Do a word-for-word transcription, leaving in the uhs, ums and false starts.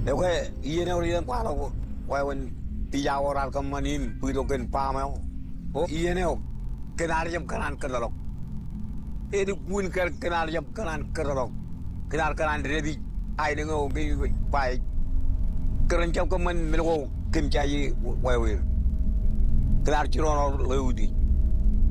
Nếu cái yên đâu đi qua đâu quay bên tijaw oral kamanin puido ken pamel oh yên đâu kenar jam kanan kerlok ini pun kenar jam kanan kerlok kenar kanan ready ai dengo cái bài keren jam kaman melo kim chai quay quay kenar chiro lo leudi